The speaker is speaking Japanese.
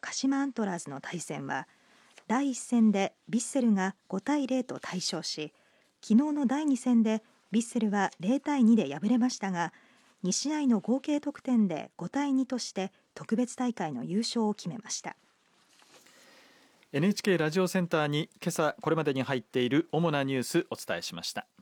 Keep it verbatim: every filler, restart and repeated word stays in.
鹿島アントラーズの対戦はだいいっ戦でヴィッセルがごたいゼロと大勝し、昨日のだいに戦でヴィッセルはゼロたいにで敗れましたが、に試合の合計得点でごたいにとして特別大会の優勝を決めました。 エヌエイチケー ラジオセンターに今朝これまでに入っている主なニュースお伝えしました。